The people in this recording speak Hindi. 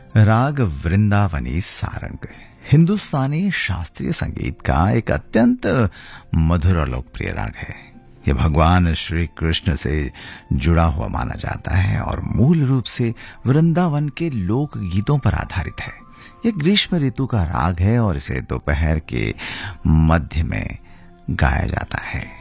राग वृंदावनी सारंग हिंदुस्तानी शास्त्रीय संगीत का एक अत्यंत मधुर और लोकप्रिय राग है। यह भगवान श्री कृष्ण से जुड़ा हुआ माना जाता है और मूल रूप से वृंदावन के लोक गीतों पर आधारित है। यह ग्रीष्म ऋतु का राग है और इसे दोपहर के मध्य में गाया जाता है।